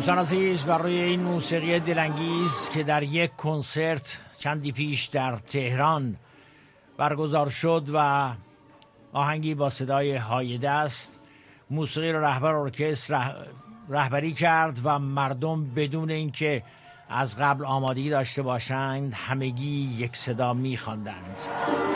دوستان عزیز، برای این موسیقی دلانگیز که در یک کنسرت چندی پیش در تهران برگزار شد و آهنگی با صدای هایده است، موسیقی را رهبر ارکستر رهبری کرد و مردم بدون اینکه از قبل آمادگی داشته باشند همگی یک صدا می‌خواندند.